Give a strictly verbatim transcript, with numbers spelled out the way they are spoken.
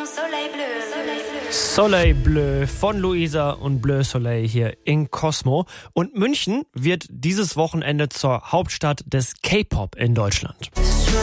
Soleil Bleu von Luisa und Bleu Soleil hier in Cosmo. Und München wird dieses Wochenende zur Hauptstadt des K-Pop in Deutschland.